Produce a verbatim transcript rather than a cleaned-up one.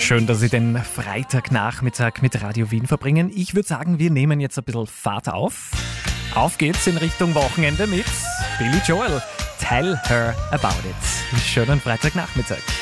Schön, dass Sie den Freitagnachmittag mit Radio Wien verbringen. Ich würde sagen, wir nehmen jetzt ein bisschen Fahrt auf. Auf geht's in Richtung Wochenende mit Billy Joel. Tell her about it. Schönen Freitagnachmittag.